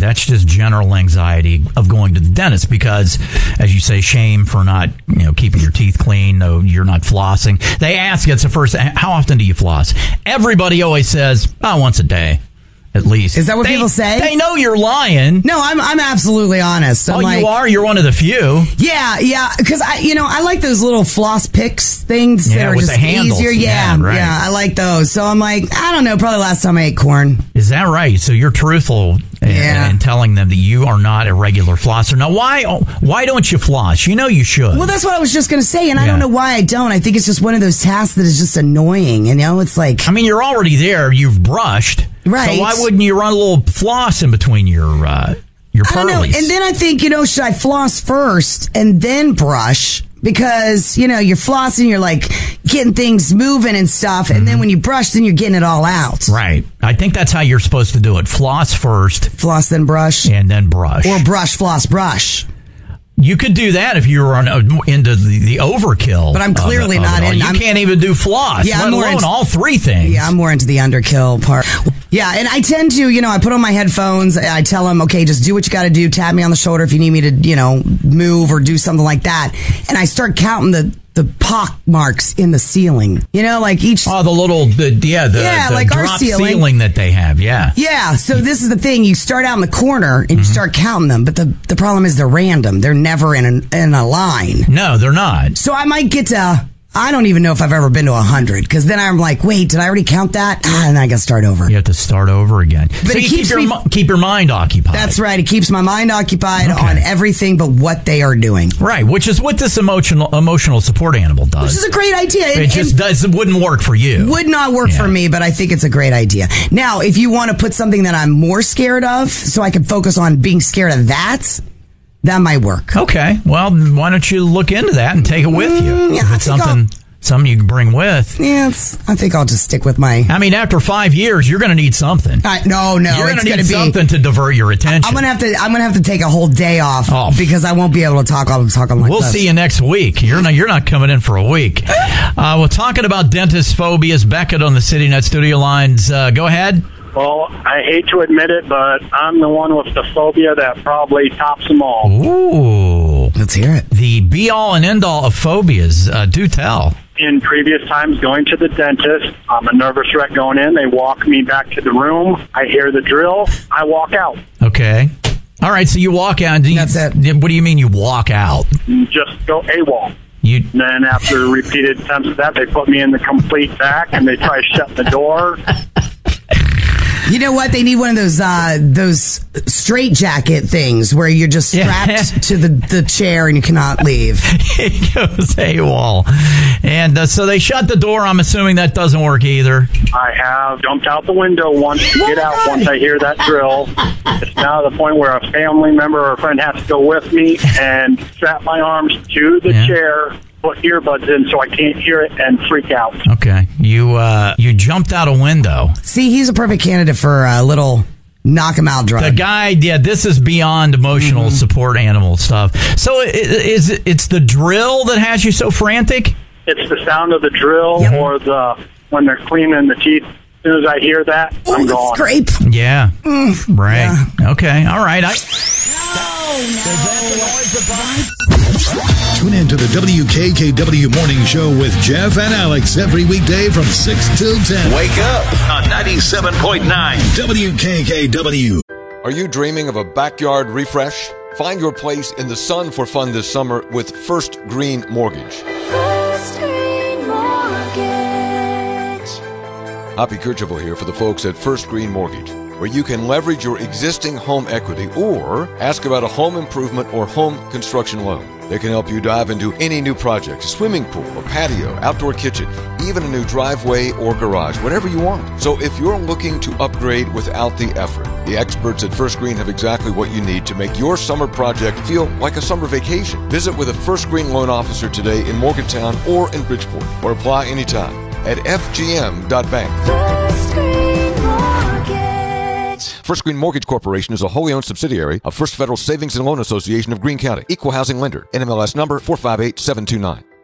That's just general anxiety of going to the dentist because, as you say, shame for not, keeping your teeth clean. No, you're not flossing. They ask, it's the first, how often do you floss? Everybody always says, once a day. At least. Is that what people say? They know you're lying. No, I'm absolutely honest. You are? You're one of the few. Yeah. Because I like those little floss picks things that are with just the handles. easier. Yeah, right. Yeah, I like those. So I'm like, I don't know, probably last time I ate corn. Is that right? So you're truthful in telling them that you are not a regular flosser. Now, why don't you floss? You should. Well, that's what I was just going to say, and I don't know why I don't. I think it's just one of those tasks that is just annoying. It's like... I mean, you're already there. You've brushed. Right. So why wouldn't you run a little floss in between your pearlies? I don't know. And then I think, should I floss first and then brush? Because, you're flossing, you're like getting things moving and stuff. And then when you brush, then you're getting it all out. Right. I think that's how you're supposed to do it. Floss first. Floss, then brush. And then brush. Or brush, floss, brush. You could do that if you were into the overkill. But I'm clearly not in. You can't even do floss, let alone all three things. Yeah, I'm more into the underkill part. Yeah, and I tend to, I put on my headphones. I tell them, okay, just do what you got to do. Tap me on the shoulder if you need me to, move or do something like that. And I start counting the pock marks in the ceiling. Like each... Oh, the like drop our ceiling that they have, yeah. Yeah, so this is the thing. You start out in the corner and you start counting them, but the problem is they're random. They're never in a line. No, they're not. So I might get to... I don't even know if I've ever been to 100 because then I'm like, wait, did I already count that? And I got to start over. You have to start over again. But so keep your mind occupied. That's right. It keeps my mind occupied on everything but what they are doing. Right, which is what this emotional support animal does. Which is a great idea. It wouldn't work for you. Would not work for me, but I think it's a great idea. Now, if you want to put something that I'm more scared of so I can focus on being scared of that might work. Okay. Well, why don't you look into that and take it with you? Yeah, if it's something you can bring with. Yeah, I think I'll just stick with my... I mean, after 5 years, you're going to need something. No. You're going to need something to divert your attention. I'm going to have to take a whole day off because I won't be able to talk. I'm talking like We'll this. see you next week. You're not coming in for a week. We're talking about dentist phobias. Beckett on the CityNet studio lines. Go ahead. Well, I hate to admit it, but I'm the one with the phobia that probably tops them all. Ooh. Let's hear it. The be-all and end-all of phobias. Do tell. In previous times, going to the dentist, I'm a nervous wreck going in. They walk me back to the room. I hear the drill. I walk out. Okay. All right, so you walk out. That's it. What do you mean you walk out? Just go AWOL. And then after repeated attempts of that, they put me in the complete back, and they try to shut the door. You know what? They need one of those straight jacket things where you're just strapped to the chair and you cannot leave. It goes AWOL. And so they shut the door. I'm assuming that doesn't work either. I have jumped out the window once to get out once I hear that drill. It's now to the point where a family member or a friend has to go with me and strap my arms to the chair, put earbuds in so I can't hear it and freak out. Okay. You jumped out a window. See, he's a perfect candidate for a little knock him out drug. The guy, this is beyond emotional support animal stuff. So it's the drill that has you so frantic? It's the sound of the drill or when they're cleaning the teeth. As soon as I hear that, I'm gone. Scrape. Yeah. Right. Yeah. Okay. All right. Tune in to the WKKW Morning Show with Jeff and Alex every weekday from 6 till 10. Wake up on 97.9 WKKW. Are you dreaming of a backyard refresh? Find your place in the sun for fun this summer with First Green Mortgage. First Green Mortgage. Hoppy Kercheval here for the folks at First Green Mortgage, where you can leverage your existing home equity or ask about a home improvement or home construction loan. They can help you dive into any new project, a swimming pool, a patio, outdoor kitchen, even a new driveway or garage, whatever you want. So if you're looking to upgrade without the effort, the experts at First Green have exactly what you need to make your summer project feel like a summer vacation. Visit with a First Green loan officer today in Morgantown or in Bridgeport, or apply anytime at fgm.bank. First Green Mortgage. First Green Mortgage Corporation is a wholly owned subsidiary of First Federal Savings and Loan Association of Greene County. Equal housing lender. NMLS number 458729.